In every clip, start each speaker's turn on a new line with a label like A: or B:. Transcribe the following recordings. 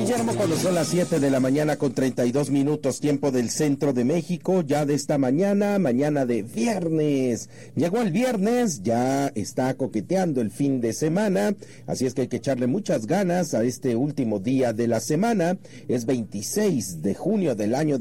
A: Guillermo, cuando son las 7 de la mañana con 32 minutos, tiempo del centro de México, ya de esta mañana de viernes. Llegó el viernes, ya está coqueteando el fin de semana, así es que hay que echarle muchas ganas a este último día de la semana. Es 26 de junio del año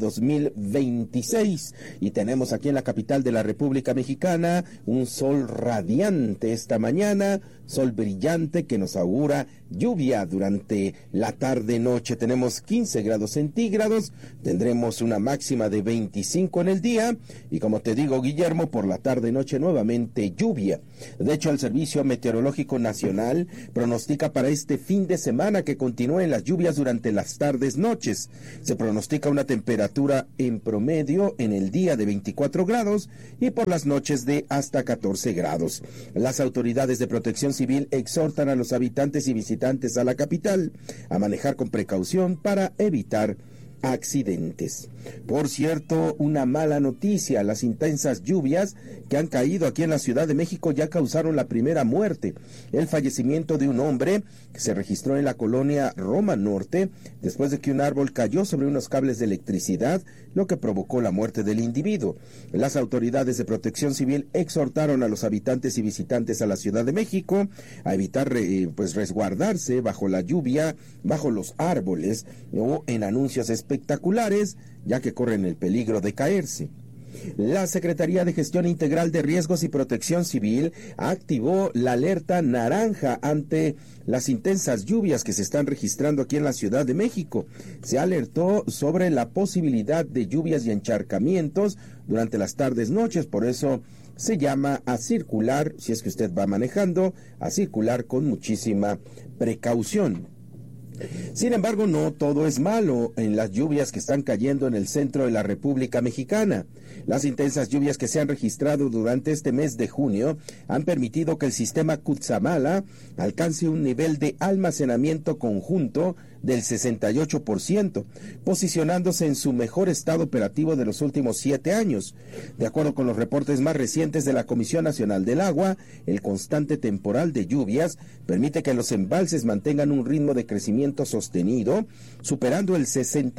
A: 2026 y tenemos aquí en la capital de la República Mexicana un sol radiante esta mañana, sol brillante que nos augura lluvia durante la tarde-noche. Tenemos 15 grados centígrados, tendremos una máxima de 25 en el día y como te digo, Guillermo, por la tarde-noche nuevamente lluvia. De hecho, el Servicio Meteorológico Nacional pronostica para este fin de semana que continúen las lluvias durante las tardes-noches. Se pronostica una temperatura en promedio en el día de 24 grados y por las noches de hasta 14 grados. Las autoridades de protección civil exhortan a los habitantes y visitantes a la capital a manejar con precaución para evitar accidentes. Por cierto, una mala noticia: las intensas lluvias que han caído aquí en la Ciudad de México ya causaron la primera muerte, el fallecimiento de un hombre que se registró en la colonia Roma Norte después de que un árbol cayó sobre unos cables de electricidad, lo que provocó la muerte del individuo. Las autoridades de protección civil exhortaron a los habitantes y visitantes a la Ciudad de México a evitar resguardarse bajo la lluvia, bajo los árboles o en anuncios espectaculares, ya que corren el peligro de caerse. La Secretaría de Gestión Integral de Riesgos y Protección Civil activó la alerta naranja ante las intensas lluvias que se están registrando aquí en la Ciudad de México. Se alertó sobre la posibilidad de lluvias y encharcamientos durante las tardes-noches, por eso se llama a circular, si es que usted va manejando, a circular con muchísima precaución. Sin embargo, no todo es malo en las lluvias que están cayendo en el centro de la República Mexicana. Las intensas lluvias que se han registrado durante este mes de junio han permitido que el sistema Cutzamala alcance un nivel de almacenamiento conjunto del 68%, posicionándose en su mejor estado operativo de los últimos 7 años. De acuerdo con los reportes más recientes de la Comisión Nacional del Agua, el constante temporal de lluvias permite que los embalses mantengan un ritmo de crecimiento sostenido, superando el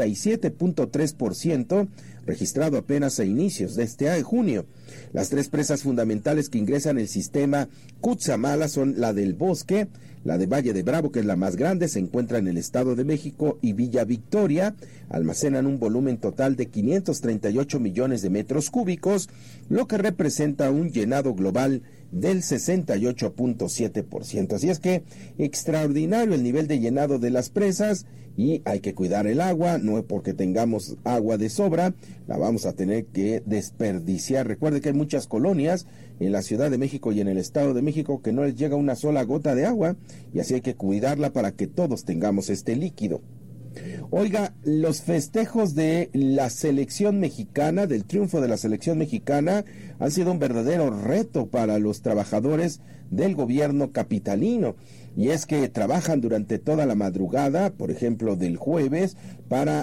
A: 67.3% registrado apenas a inicios de este año, junio. Las 3 presas fundamentales que ingresan el sistema Cutzamala son la del Bosque, la de Valle de Bravo, que es la más grande, se encuentra en el Estado de México, y Villa Victoria. Almacenan un volumen total de 538 millones de metros cúbicos, lo que representa un llenado global del 68.7%. Así es que extraordinario el nivel de llenado de las presas y hay que cuidar el agua, no porque tengamos agua de sobra, la vamos a tener que desperdiciar. Recuerde que hay muchas colonias en la Ciudad de México y en el Estado de México que no les llega una sola gota de agua y así hay que cuidarla para que todos tengamos este líquido. Oiga, los festejos de la selección mexicana, del triunfo de la selección mexicana, han sido un verdadero reto para los trabajadores del gobierno capitalino. Y es que trabajan durante toda la madrugada, por ejemplo, del jueves, para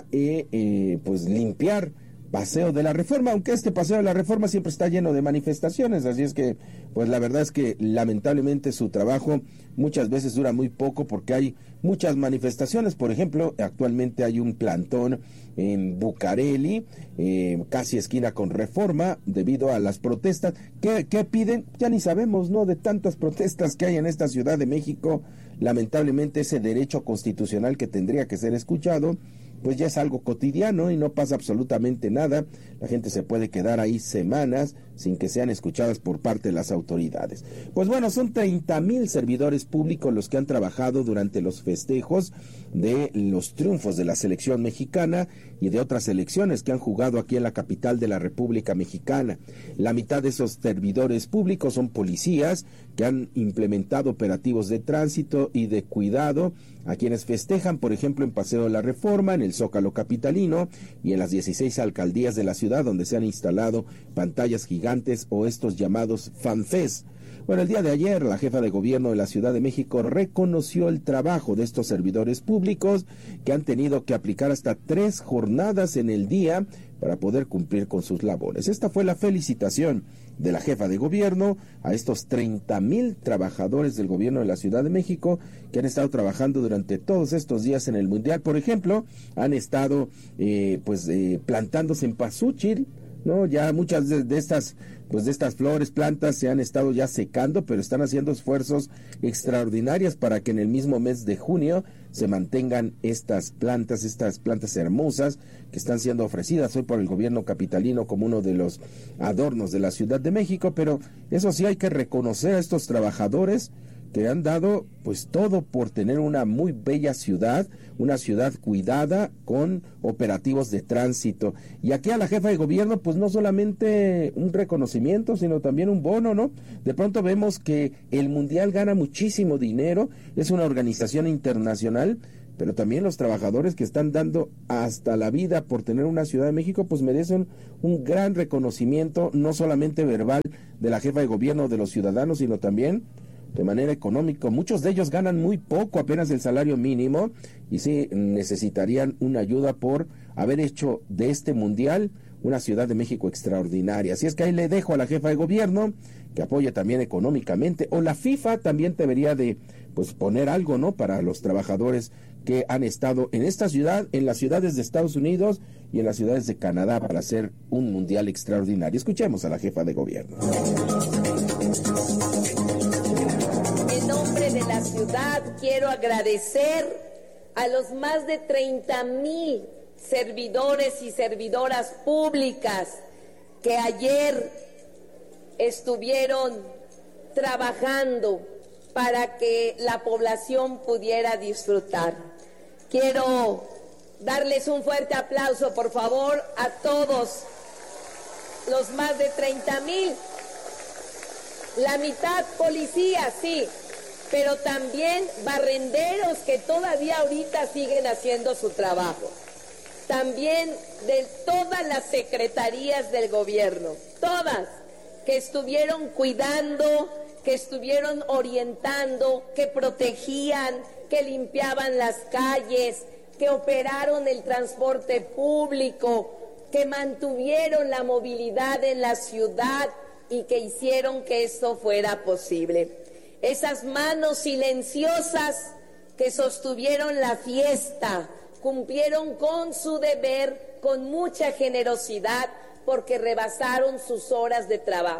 A: limpiar Paseo de la Reforma, aunque este Paseo de la Reforma siempre está lleno de manifestaciones, así es que, pues la verdad es que lamentablemente su trabajo muchas veces dura muy poco porque hay muchas manifestaciones. Por ejemplo, actualmente hay un plantón en Bucareli, casi esquina con Reforma, debido a las protestas. ¿Qué piden? Ya ni sabemos, ¿no? De tantas protestas que hay en esta Ciudad de México, lamentablemente ese derecho constitucional que tendría que ser escuchado, pues ya es algo cotidiano y no pasa absolutamente nada. La gente se puede quedar ahí semanas sin que sean escuchadas por parte de las autoridades. Pues bueno, son 30,000 servidores públicos los que han trabajado durante los festejos de los triunfos de la selección mexicana y de otras selecciones que han jugado aquí en la capital de la República Mexicana. La mitad de esos servidores públicos son policías que han implementado operativos de tránsito y de cuidado a quienes festejan, por ejemplo, en Paseo de la Reforma, en el Zócalo capitalino y en las 16 alcaldías de la ciudad donde se han instalado pantallas gigantes o estos llamados FanFest. Bueno, el día de ayer la jefa de gobierno de la Ciudad de México reconoció el trabajo de estos servidores públicos que han tenido que aplicar hasta 3 jornadas en el día para poder cumplir con sus labores. Esta fue la felicitación de la jefa de gobierno a estos 30,000 trabajadores del gobierno de la Ciudad de México que han estado trabajando durante todos estos días en el Mundial. Por ejemplo, han estado plantándose en pazúchil, ¿no? Ya muchas de estas flores, plantas se han estado ya secando, pero están haciendo esfuerzos extraordinarios para que en el mismo mes de junio se mantengan estas plantas hermosas que están siendo ofrecidas hoy por el gobierno capitalino como uno de los adornos de la Ciudad de México. Pero eso sí, hay que reconocer a estos trabajadores que han dado pues todo por tener una muy bella ciudad, una ciudad cuidada con operativos de tránsito. Y aquí a la jefa de gobierno pues no solamente un reconocimiento, sino también un bono, ¿no? De pronto vemos que el Mundial gana muchísimo dinero, es una organización internacional, pero también los trabajadores que están dando hasta la vida por tener una Ciudad de México pues merecen un gran reconocimiento, no solamente verbal de la jefa de gobierno, de los ciudadanos, sino también de manera económica. Muchos de ellos ganan muy poco, apenas el salario mínimo, y sí necesitarían una ayuda por haber hecho de este Mundial una Ciudad de México extraordinaria. Así es que ahí le dejo a la jefa de gobierno que apoye también económicamente, o la FIFA también debería de pues poner algo, ¿no?, para los trabajadores que han estado en esta ciudad, en las ciudades de Estados Unidos y en las ciudades de Canadá para hacer un Mundial extraordinario. Escuchemos a la jefa de gobierno.
B: En nombre de la ciudad quiero agradecer a los más de 30,000 servidores y servidoras públicas que ayer estuvieron trabajando para que la población pudiera disfrutar. Quiero darles un fuerte aplauso, por favor, a todos los más de 30,000. La mitad policías, sí, pero también barrenderos que todavía ahorita siguen haciendo su trabajo. También de todas las secretarías del gobierno, todas, que estuvieron cuidando, que estuvieron orientando, que protegían, que limpiaban las calles, que operaron el transporte público, que mantuvieron la movilidad en la ciudad y que hicieron que esto fuera posible. Esas manos silenciosas que sostuvieron la fiesta, cumplieron con su deber con mucha generosidad porque rebasaron sus horas de trabajo.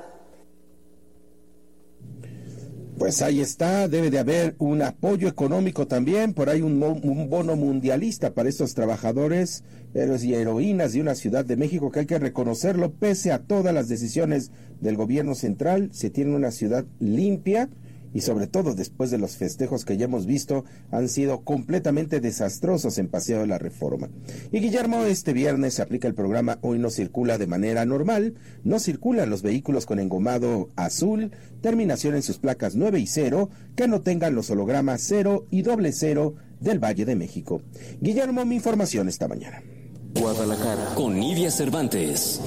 A: Pues ahí está, debe de haber un apoyo económico también, por ahí un bono mundialista para estos trabajadores, héroes y heroínas de una Ciudad de México que hay que reconocerlo, pese a todas las decisiones del gobierno central, se tiene una ciudad limpia y sobre todo después de los festejos que ya hemos visto han sido completamente desastrosos en Paseo de la Reforma. Y Guillermo, este viernes se aplica el programa Hoy no circula de manera normal, no circulan los vehículos con engomado azul, terminación en sus placas 9 y 0, que no tengan los hologramas 0 y 00 del Valle de México. Guillermo, mi información esta mañana.
C: Guadalajara, con Nidia Cervantes.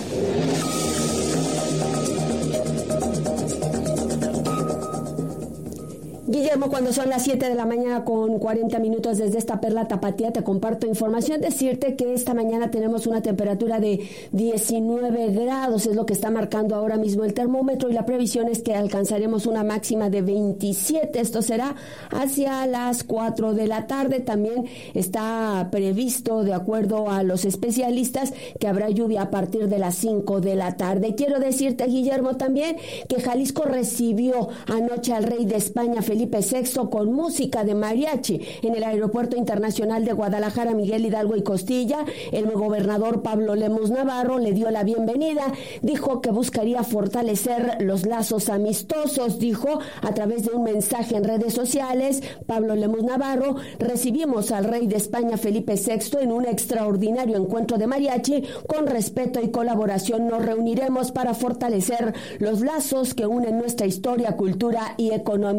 D: Guillermo, cuando son las 7 de la mañana con 40 minutos desde esta perla tapatía, te comparto información. Decirte que esta mañana tenemos una temperatura de 19 grados, es lo que está marcando ahora mismo el termómetro, y la previsión es que alcanzaremos una máxima de 27. Esto será hacia las 4 de la tarde. También está previsto, de acuerdo a los especialistas, que habrá lluvia a partir de las 5 de la tarde. Y quiero decirte, Guillermo, también que Jalisco recibió anoche al rey de España, Felipe VI, con música de mariachi en el Aeropuerto Internacional de Guadalajara, Miguel Hidalgo y Costilla. El gobernador Pablo Lemus Navarro le dio la bienvenida, dijo que buscaría fortalecer los lazos amistosos, dijo a través de un mensaje en redes sociales. Pablo Lemus Navarro: recibimos al rey de España Felipe VI en un extraordinario encuentro de mariachi. Con respeto y colaboración nos reuniremos para fortalecer los lazos que unen nuestra historia, cultura y economía. También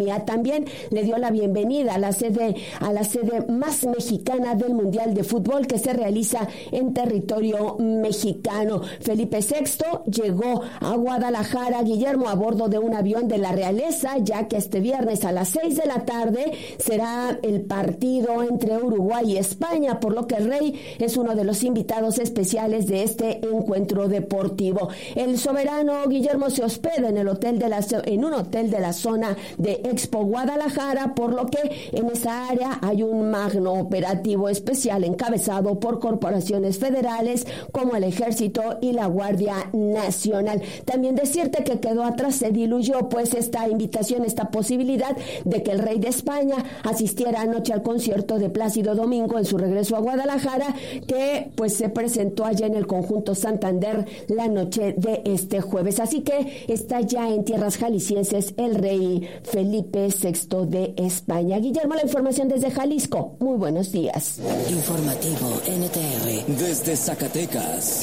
D: también le dio la bienvenida a la sede más mexicana del Mundial de Fútbol que se realiza en territorio mexicano. Felipe VI llegó a Guadalajara, Guillermo, a bordo de un avión de la realeza, ya que este viernes a las 6 de la tarde será el partido entre Uruguay y España, por lo que el rey es uno de los invitados especiales de este encuentro deportivo. El soberano Guillermo se hospeda en un hotel de la zona de Expo Guadalajara, por lo que en esa área hay un magno operativo especial encabezado por corporaciones federales como el Ejército y la Guardia Nacional. También decirte que quedó atrás, se diluyó pues esta invitación, esta posibilidad de que el rey de España asistiera anoche al concierto de Plácido Domingo en su regreso a Guadalajara, que pues se presentó allá en el Conjunto Santander la noche de este jueves. Así que está ya en tierras jaliscienses el rey Felipe VI de España. Guillermo, la información desde Jalisco. Muy buenos días.
C: Informativo NTR desde Zacatecas.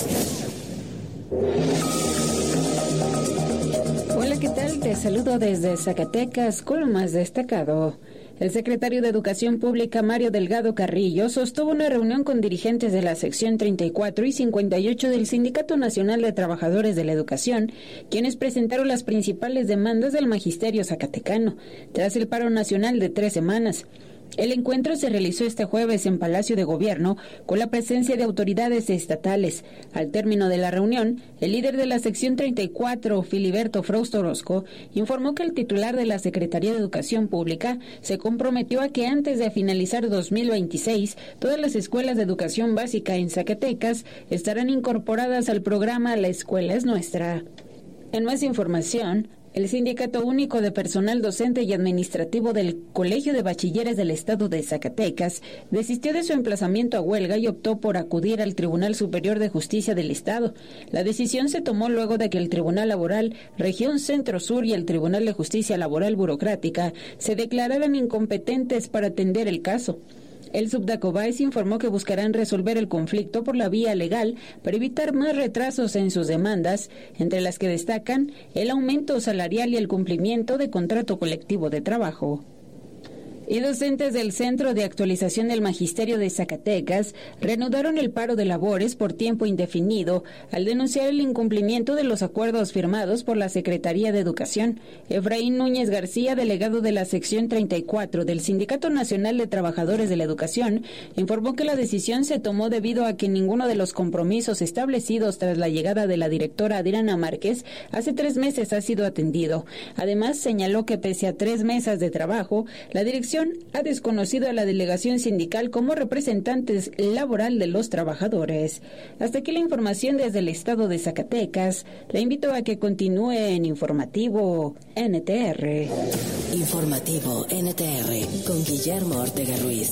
E: Hola, ¿qué tal? Te saludo desde Zacatecas con lo más destacado. El secretario de Educación Pública, Mario Delgado Carrillo, sostuvo una reunión con dirigentes de la sección 34 y 58 del Sindicato Nacional de Trabajadores de la Educación, quienes presentaron las principales demandas del magisterio zacatecano, tras el paro nacional de 3 semanas. El encuentro se realizó este jueves en Palacio de Gobierno con la presencia de autoridades estatales. Al término de la reunión, el líder de la sección 34, Filiberto Frausto Orozco, informó que el titular de la Secretaría de Educación Pública se comprometió a que antes de finalizar 2026, todas las escuelas de educación básica en Zacatecas estarán incorporadas al programa La Escuela es Nuestra. En más información, el Sindicato Único de Personal Docente y Administrativo del Colegio de Bachilleres del Estado de Zacatecas desistió de su emplazamiento a huelga y optó por acudir al Tribunal Superior de Justicia del Estado. La decisión se tomó luego de que el Tribunal Laboral Región Centro Sur y el Tribunal de Justicia Laboral Burocrática se declararan incompetentes para atender el caso. El Subdacobais informó que buscarán resolver el conflicto por la vía legal para evitar más retrasos en sus demandas, entre las que destacan el aumento salarial y el cumplimiento de contrato colectivo de trabajo. Y docentes del Centro de Actualización del Magisterio de Zacatecas reanudaron el paro de labores por tiempo indefinido al denunciar el incumplimiento de los acuerdos firmados por la Secretaría de Educación. Efraín Núñez García, delegado de la sección 34 del Sindicato Nacional de Trabajadores de la Educación, informó que la decisión se tomó debido a que ninguno de los compromisos establecidos tras la llegada de la directora Adriana Márquez hace 3 meses ha sido atendido. Además, señaló que pese a 3 mesas de trabajo, la dirección ha desconocido a la delegación sindical como representantes laboral de los trabajadores. Hasta aquí la información desde el estado de Zacatecas. La invito a que continúe en Informativo NTR.
C: Informativo NTR con Guillermo Ortega Ruiz.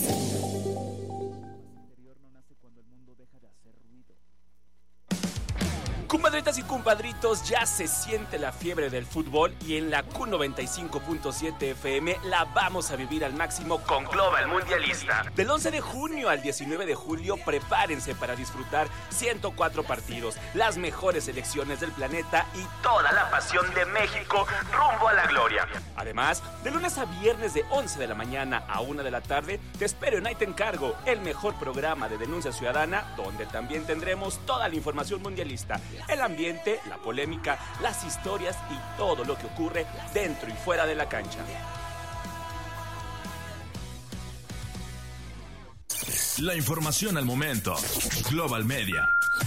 F: Compadritas y compadritos, ya se siente la fiebre del fútbol y en la Q95.7 FM la vamos a vivir al máximo con Global Mundialista. Del 11 de junio al 19 de julio, prepárense para disfrutar 104 partidos, las mejores selecciones del planeta y toda la pasión de México rumbo a la gloria. Además, de lunes a viernes de 11 de la mañana a 1 de la tarde, te espero en Ahí Te Encargo, el mejor programa de denuncia ciudadana, donde también tendremos toda la información mundialista, el ambiente, la polémica, las historias y todo lo que ocurre dentro y fuera de la cancha.
G: La información al momento. Global Media.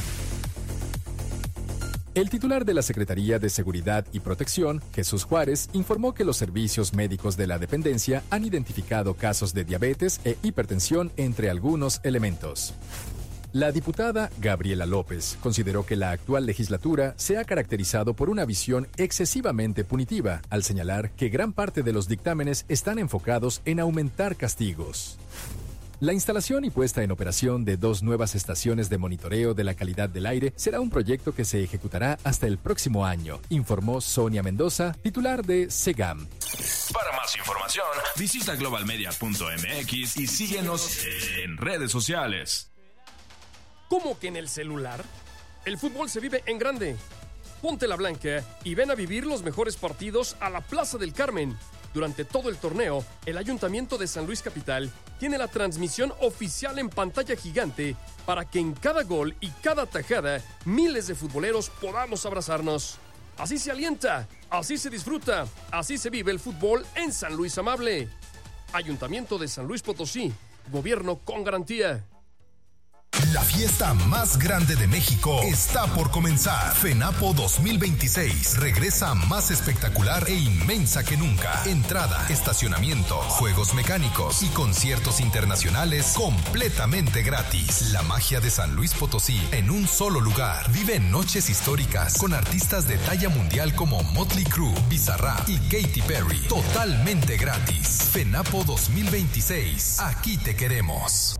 H: El titular de la Secretaría de Seguridad y Protección, Jesús Juárez, informó que los servicios médicos de la dependencia han identificado casos de diabetes e hipertensión entre algunos elementos. La diputada Gabriela López consideró que la actual legislatura se ha caracterizado por una visión excesivamente punitiva, al señalar que gran parte de los dictámenes están enfocados en aumentar castigos. La instalación y puesta en operación de 2 nuevas estaciones de monitoreo de la calidad del aire será un proyecto que se ejecutará hasta el próximo año, informó Sonia Mendoza, titular de SEGAM.
G: Para más información, visita globalmedia.mx y síguenos en redes sociales.
I: ¿Cómo que en el celular? El fútbol se vive en grande. Ponte la blanca y ven a vivir los mejores partidos a la Plaza del Carmen. Durante todo el torneo, el Ayuntamiento de San Luis Capital tiene la transmisión oficial en pantalla gigante para que en cada gol y cada tajada miles de futboleros podamos abrazarnos. Así se alienta, así se disfruta, así se vive el fútbol en San Luis Amable. Ayuntamiento de San Luis Potosí, gobierno con garantía.
J: La fiesta más grande de México está por comenzar. FENAPO 2026 regresa más espectacular e inmensa que nunca. Entrada, estacionamiento, juegos mecánicos y conciertos internacionales completamente gratis. La magia de San Luis Potosí en un solo lugar. Vive noches históricas con artistas de talla mundial como Motley Crue, Bizarrap y Katy Perry. Totalmente gratis. FENAPO 2026. Aquí te queremos.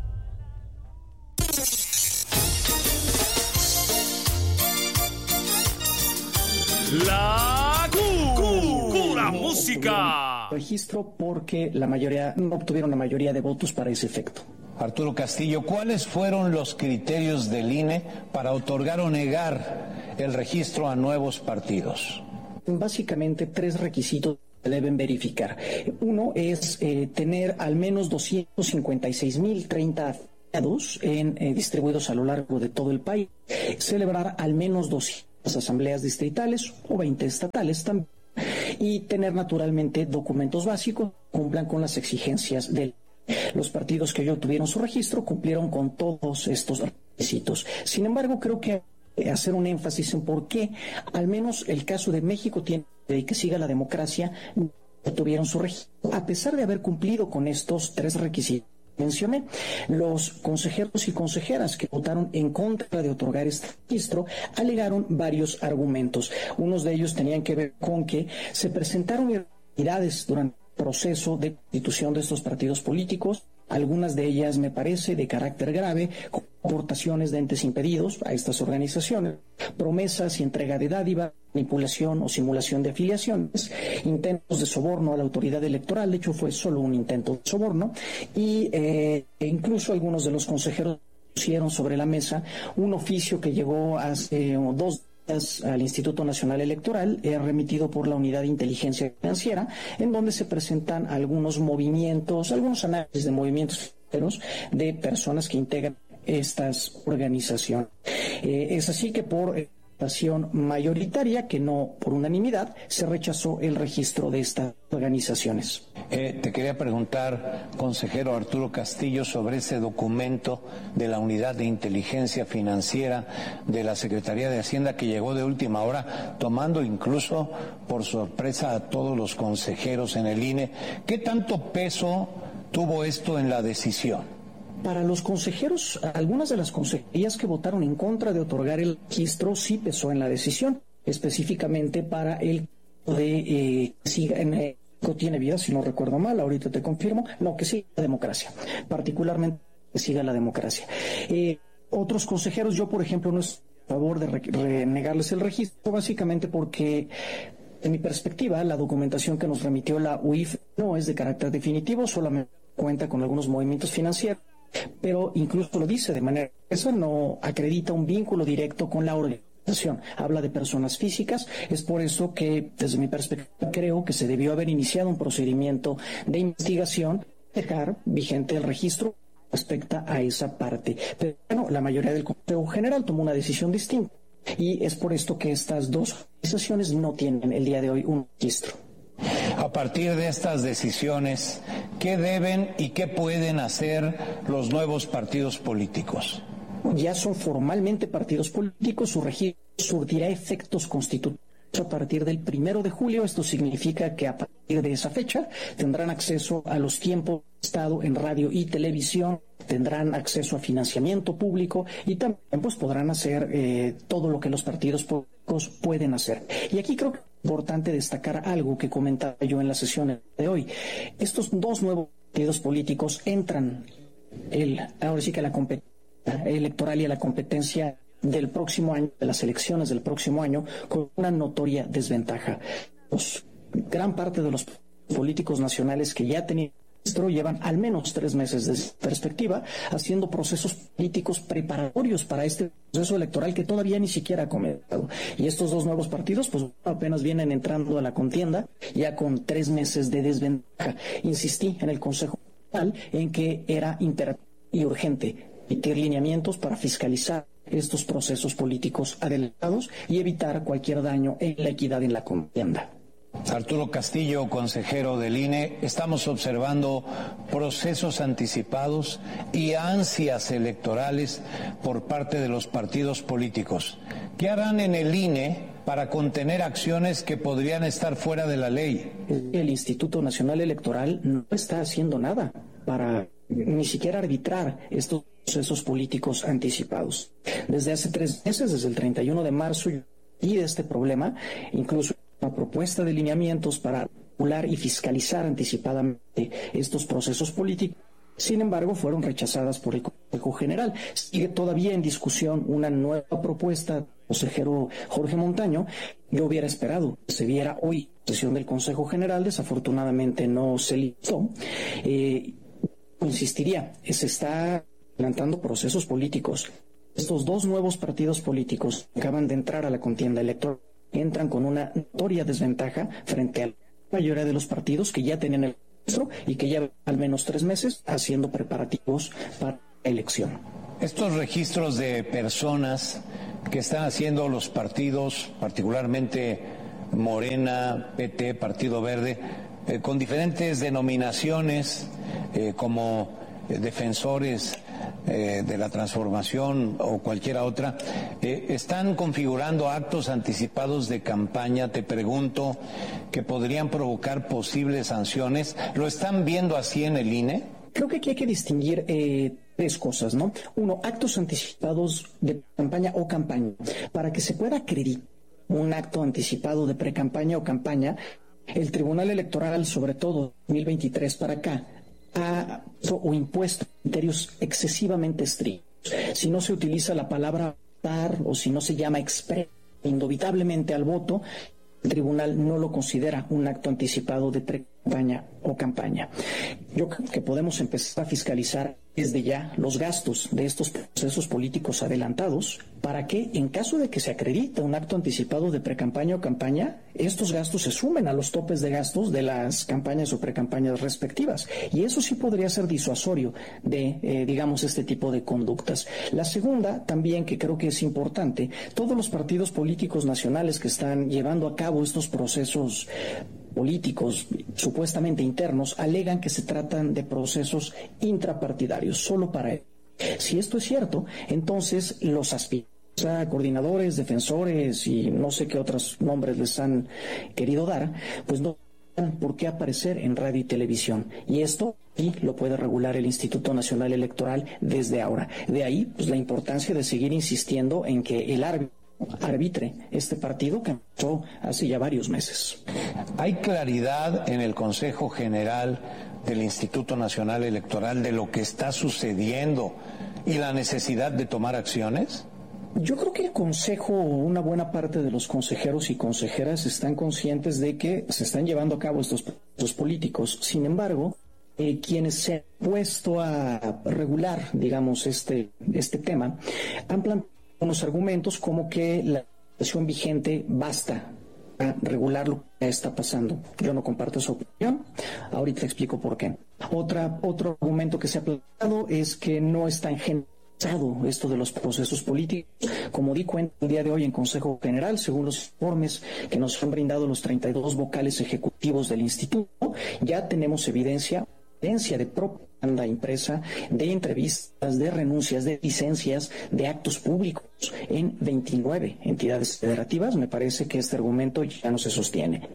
K: La Cura Música.
L: Registro porque la mayoría no obtuvieron la mayoría de votos para ese efecto.
M: Arturo Castillo, ¿cuáles fueron los criterios del INE para otorgar o negar el registro a nuevos partidos?
L: Básicamente 3 requisitos se deben verificar. Uno es tener al menos 256.030 afiliados distribuidos a lo largo de todo el país, celebrar al menos 200 asambleas distritales o 20 estatales también, y tener naturalmente documentos básicos que cumplan con las exigencias del. Los partidos que hoy obtuvieron su registro cumplieron con todos estos requisitos. Sin embargo, creo que hacer un énfasis en por qué, al menos el caso de México tiene que siga la democracia, no obtuvieron su registro, a pesar de haber cumplido con estos 3 requisitos. Mencioné, los consejeros y consejeras que votaron en contra de otorgar este registro alegaron varios argumentos. Unos de ellos tenían que ver con que se presentaron irregularidades durante el proceso de constitución de estos partidos políticos, algunas de ellas me parece de carácter grave, con aportaciones de entes impedidos a estas organizaciones, promesas y entrega de dádiva, manipulación o simulación de afiliaciones, intentos de soborno a la autoridad electoral, de hecho fue solo un intento de soborno, y incluso algunos de los consejeros pusieron sobre la mesa un oficio que llegó hace 2 días al Instituto Nacional Electoral, remitido por la Unidad de Inteligencia Financiera, en donde se presentan algunos movimientos, algunos análisis de movimientos de personas que integran estas organizaciones. Es así que por votación mayoritaria, que no por unanimidad, se rechazó el registro de estas organizaciones.
M: Te quería preguntar, consejero Arturo Castillo, sobre ese documento de la Unidad de Inteligencia Financiera de la Secretaría de Hacienda que llegó de última hora, tomando incluso por sorpresa a todos los consejeros en el INE. ¿Qué tanto peso tuvo esto en la decisión?
L: Para los consejeros, algunas de las consejerías que votaron en contra de otorgar el registro sí pesó en la decisión, específicamente para el de tiene vida, si no recuerdo mal, ahorita te confirmo, no, que siga la democracia, particularmente que siga la democracia. Otros consejeros, yo por ejemplo no estoy a favor de negarles el registro, básicamente porque en mi perspectiva la documentación que nos remitió la UIF no es de carácter definitivo, solamente cuenta con algunos movimientos financieros, pero incluso lo dice de manera que eso no acredita un vínculo directo con la organización, habla de personas físicas. Es por eso que desde mi perspectiva creo que se debió haber iniciado un procedimiento de investigación, dejar vigente el registro respecto a esa parte, pero bueno, la mayoría del Consejo General tomó una decisión distinta y es por esto que estas 2 organizaciones no tienen el día de hoy un registro.
M: A partir de estas decisiones, ¿qué deben y qué pueden hacer los nuevos partidos políticos?
L: Ya son formalmente partidos políticos, su registro surtirá efectos constitutivos a partir del 1 de julio. Esto significa que a partir de esa fecha tendrán acceso a los tiempos de Estado en radio y televisión, tendrán acceso a financiamiento público y también pues podrán hacer todo lo que los partidos políticos pueden hacer. Y aquí creo que es importante destacar algo que comentaba yo en la sesión de hoy. Estos 2 nuevos partidos políticos entran ahora sí que a la competencia electoral y a la competencia del próximo año, de las elecciones del próximo año, con una notoria desventaja. Gran parte de los políticos nacionales que ya tenían llevan al menos 3 meses de perspectiva haciendo procesos políticos preparatorios para este proceso electoral que todavía ni siquiera ha comenzado. Y estos dos nuevos partidos pues apenas vienen entrando a la contienda ya con 3 meses de desventaja. Insistí en el Consejo General en que era imperativo y urgente emitir lineamientos para fiscalizar estos procesos políticos adelantados y evitar cualquier daño en la equidad en la contienda.
M: Arturo Castillo, consejero del INE, estamos observando procesos anticipados y ansias electorales por parte de los partidos políticos. ¿Qué harán en el INE para contener acciones que podrían estar fuera de la ley?
L: El Instituto Nacional Electoral no está haciendo nada para ni siquiera arbitrar estos procesos políticos anticipados. Desde hace 3 meses, desde el 31 de marzo, y de este problema, incluso una propuesta de lineamientos para regular y fiscalizar anticipadamente estos procesos políticos. Sin embargo, fueron rechazadas por el Consejo General. Sigue todavía en discusión una nueva propuesta del consejero Jorge Montaño. Yo hubiera esperado que se viera hoy en sesión del Consejo General. Desafortunadamente no se listó. Insistiría, se está adelantando procesos políticos. Estos dos nuevos partidos políticos que acaban de entrar a la contienda electoral entran con una notoria desventaja frente a la mayoría de los partidos que ya tenían el registro y que ya al menos 3 meses haciendo preparativos para la elección.
M: Estos registros de personas que están haciendo los partidos, particularmente Morena, PT, Partido Verde, con diferentes denominaciones como defensores de la transformación o cualquiera otra, están configurando actos anticipados de campaña, te pregunto, que podrían provocar posibles sanciones. ¿Lo están viendo así en el INE?
L: Creo que aquí hay que distinguir 3 cosas, ¿no? 1, actos anticipados de campaña o campaña. Para que se pueda acreditar un acto anticipado de precampaña o campaña, el Tribunal Electoral, sobre todo 2023 para acá, ha impuesto criterios excesivamente estrictos. Si no se utiliza la palabra votar o si no se llama expreso indubitablemente al voto, el tribunal no lo considera un acto anticipado de pre-campaña o campaña. Yo creo que podemos empezar a fiscalizar desde ya los gastos de estos procesos políticos adelantados para que, en caso de que se acredite un acto anticipado de precampaña o campaña, estos gastos se sumen a los topes de gastos de las campañas o precampañas respectivas. Y eso sí podría ser disuasorio de, digamos, este tipo de conductas. La segunda, también, que creo que es importante, todos los partidos políticos nacionales que están llevando a cabo estos procesos políticos supuestamente internos alegan que se tratan de procesos intrapartidarios, solo para él. Si esto es cierto, entonces los aspirantes a coordinadores, defensores y no sé qué otros nombres les han querido dar, pues no tienen por qué aparecer en radio y televisión. Y esto sí lo puede regular el Instituto Nacional Electoral desde ahora. De ahí, pues la importancia de seguir insistiendo en que el arbitre este partido que empezó hace ya varios meses.
M: ¿Hay claridad en el Consejo General del Instituto Nacional Electoral de lo que está sucediendo y la necesidad de tomar acciones?
L: Yo creo que el Consejo, una buena parte de los consejeros y consejeras están conscientes de que se están llevando a cabo estos procesos políticos. Sin embargo, quienes se han puesto a regular, digamos, este tema, han planteado unos argumentos como que la legislación vigente basta a regular lo que está pasando. Yo no comparto esa opinión. Ahorita explico por qué. Otro argumento que se ha planteado es que no está generalizado esto de los procesos políticos. Como di cuenta el día de hoy en Consejo General, según los informes que nos han brindado los 32 vocales ejecutivos del instituto, ya tenemos evidencia de propaganda impresa, de entrevistas, de renuncias, de licencias, de actos públicos en 29 entidades federativas. Me parece que este argumento ya no se sostiene.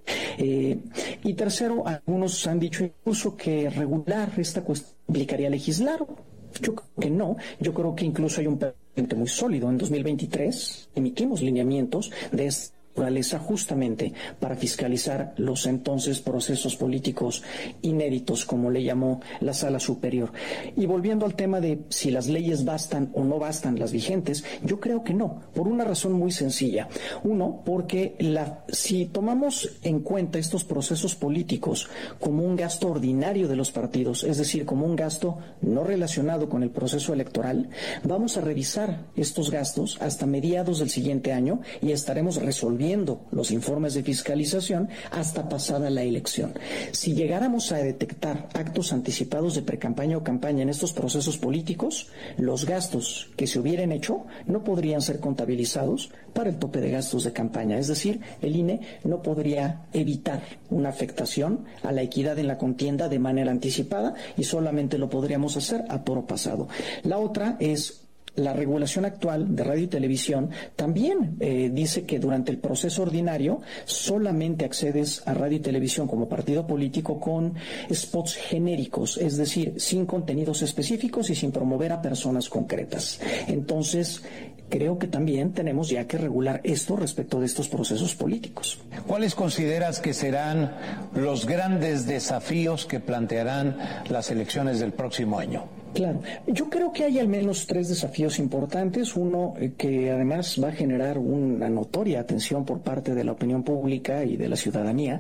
L: Y tercero, algunos han dicho incluso que regular esta cuestión implicaría legislar. Yo creo que no. Yo creo que incluso hay un precedente muy sólido. En 2023 emitimos lineamientos de naturaleza justamente para fiscalizar los entonces procesos políticos inéditos, como le llamó la Sala Superior. Y volviendo al tema de si las leyes bastan o no bastan las vigentes, yo creo que no, por una razón muy sencilla. Uno, porque si tomamos en cuenta estos procesos políticos como un gasto ordinario de los partidos, es decir, como un gasto no relacionado con el proceso electoral, vamos a revisar estos gastos hasta mediados del siguiente año y estaremos resolviendo los informes de fiscalización hasta pasada la elección. Si llegáramos a detectar actos anticipados de precampaña o campaña en estos procesos políticos, los gastos que se hubieran hecho no podrían ser contabilizados para el tope de gastos de campaña. Es decir, el INE no podría evitar una afectación a la equidad en la contienda de manera anticipada y solamente lo podríamos hacer a toro pasado. La otra es la regulación actual de radio y televisión también dice que durante el proceso ordinario solamente accedes a radio y televisión como partido político con spots genéricos, es decir, sin contenidos específicos y sin promover a personas concretas. Entonces, creo que también tenemos ya que regular esto respecto de estos procesos políticos.
M: ¿Cuáles consideras que serán los grandes desafíos que plantearán las elecciones del próximo año?
L: Claro, yo creo que hay al menos 3 desafíos importantes. Uno que además va a generar una notoria atención por parte de la opinión pública y de la ciudadanía,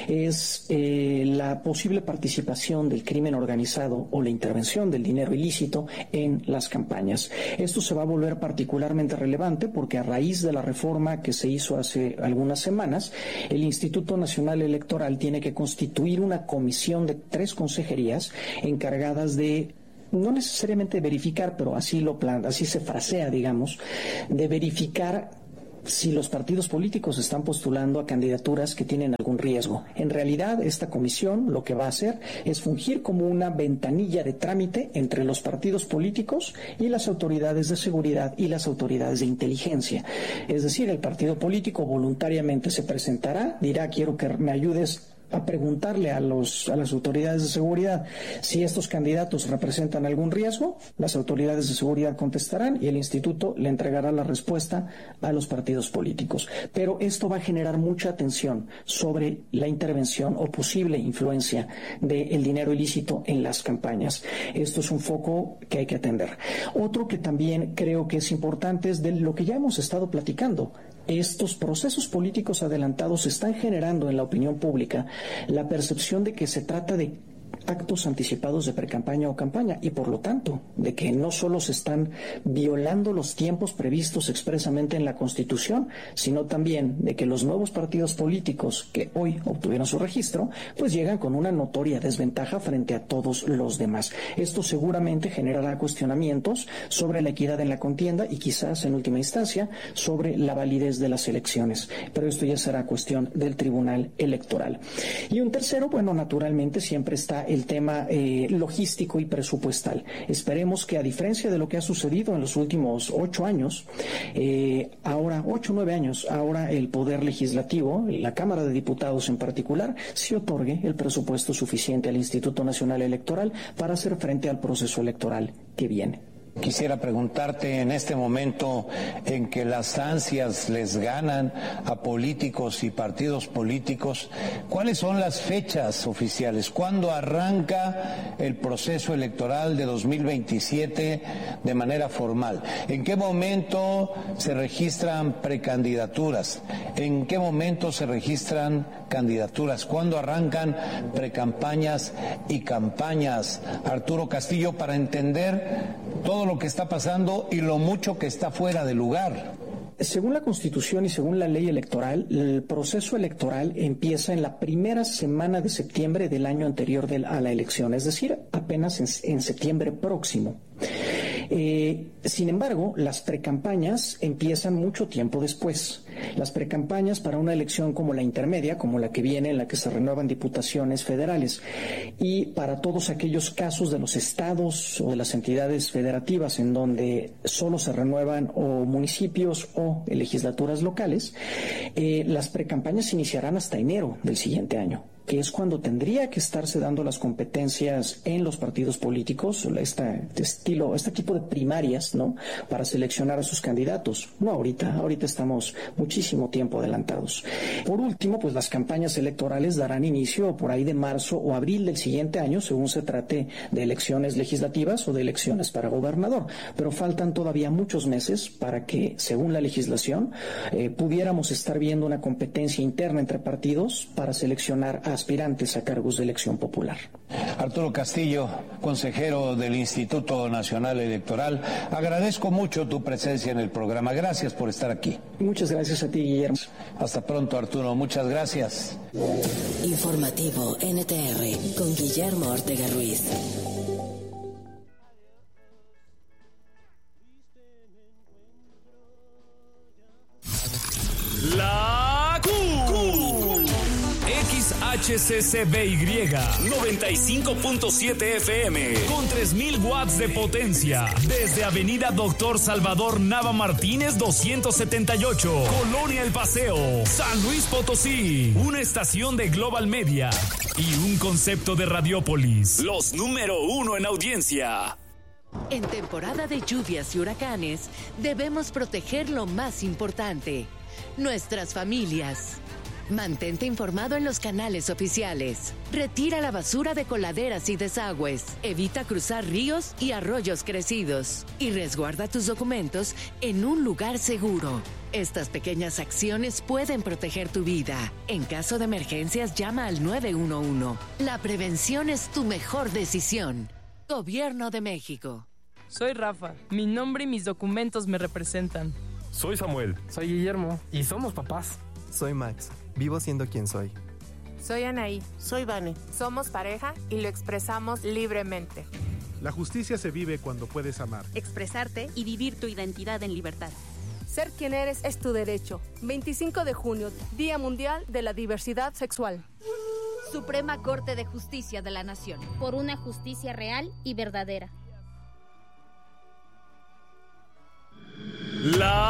L: es la posible participación del crimen organizado o la intervención del dinero ilícito en las campañas. Esto se va a volver particularmente relevante porque a raíz de la reforma que se hizo hace algunas semanas, el Instituto Nacional Electoral tiene que constituir una comisión de 3 consejerías encargadas de no necesariamente verificar, pero así se frasea, digamos, de verificar si los partidos políticos están postulando a candidaturas que tienen algún riesgo. En realidad, esta comisión lo que va a hacer es fungir como una ventanilla de trámite entre los partidos políticos y las autoridades de seguridad y las autoridades de inteligencia. Es decir, el partido político voluntariamente se presentará, dirá: quiero que me ayudes a preguntarle a las autoridades de seguridad si estos candidatos representan algún riesgo. Las autoridades de seguridad contestarán y el instituto le entregará la respuesta a los partidos políticos. Pero esto va a generar mucha atención sobre la intervención o posible influencia del dinero ilícito en las campañas. Esto es un foco que hay que atender. Otro que también creo que es importante es de lo que ya hemos estado platicando. Estos procesos políticos adelantados están generando en la opinión pública la percepción de que se trata de actos anticipados de precampaña o campaña y por lo tanto de que no solo se están violando los tiempos previstos expresamente en la Constitución, sino también de que los nuevos partidos políticos que hoy obtuvieron su registro pues llegan con una notoria desventaja frente a todos los demás. Esto seguramente generará cuestionamientos sobre la equidad en la contienda y quizás en última instancia sobre la validez de las elecciones, pero esto ya será cuestión del Tribunal Electoral. Y un tercero, bueno, naturalmente siempre está el tema logístico y presupuestal. Esperemos que, a diferencia de lo que ha sucedido en los últimos 8 años, 8 o 9 años, ahora el Poder Legislativo, la Cámara de Diputados en particular, se otorgue el presupuesto suficiente al Instituto Nacional Electoral para hacer frente al proceso electoral que viene.
M: Quisiera preguntarte, en este momento en que las ansias les ganan a políticos y partidos políticos, ¿cuáles son las fechas oficiales? ¿Cuándo arranca el proceso electoral de 2027 de manera formal? ¿En qué momento se registran precandidaturas? ¿En qué momento se registran candidaturas? ¿Cuándo arrancan precampañas y campañas? Arturo Castillo, para entender todo lo que está pasando y lo mucho que está fuera de lugar.
L: Según la Constitución y según la ley electoral, el proceso electoral empieza en la primera semana de septiembre del año anterior a la elección, es decir, apenas en septiembre próximo. Sin embargo, las precampañas empiezan mucho tiempo después. Las precampañas para una elección como la intermedia, como la que viene, en la que se renuevan diputaciones federales, y para todos aquellos casos de los estados o de las entidades federativas en donde solo se renuevan o municipios o legislaturas locales, las precampañas se iniciarán hasta enero del siguiente año. que es cuando tendría que estarse dando las competencias en los partidos políticos, este tipo de primarias, ¿no? Para seleccionar a sus candidatos. No ahorita estamos muchísimo tiempo adelantados. Por último, pues las campañas electorales darán inicio por ahí de marzo o abril del siguiente año, según se trate de elecciones legislativas o de elecciones para gobernador. Pero faltan todavía muchos meses para que, según la legislación, pudiéramos estar viendo una competencia interna entre partidos para seleccionar a aspirantes a cargos de elección popular.
M: Arturo Castillo, consejero del Instituto Nacional Electoral, agradezco mucho tu presencia en el programa. Gracias por estar aquí.
L: Muchas gracias a ti, Guillermo.
M: Hasta pronto, Arturo. Muchas gracias.
C: Informativo NTR con Guillermo Ortega Ruiz.
K: La XHCCBY 95.7 FM con 3000 watts de potencia desde Avenida Doctor Salvador Nava Martínez 278, Colonia El Paseo, San Luis Potosí. Una estación de Global Media y un concepto de Radiópolis. Los número 1 en audiencia.
N: En temporada de lluvias y huracanes, debemos proteger lo más importante: nuestras familias. Mantente informado en los canales oficiales. Retira la basura de coladeras y desagües. Evita cruzar ríos y arroyos crecidos. Y resguarda tus documentos en un lugar seguro. Estas pequeñas acciones pueden proteger tu vida. En caso de emergencias, llama al 911. La prevención es tu mejor decisión. Gobierno de México.
O: Soy Rafa. Mi nombre y mis documentos me representan.
P: Soy Samuel.
Q: Soy Guillermo. Y somos papás.
R: Soy Max. Vivo siendo quien soy.
S: Soy Anaí.
T: Soy Vane.
S: Somos pareja y lo expresamos libremente.
U: La justicia se vive cuando puedes amar,
V: expresarte y vivir tu identidad en libertad.
W: Ser quien eres es tu derecho. 25 de junio, Día Mundial de la Diversidad Sexual.
V: Suprema Corte de Justicia de la Nación.
X: Por una justicia real y verdadera.
K: La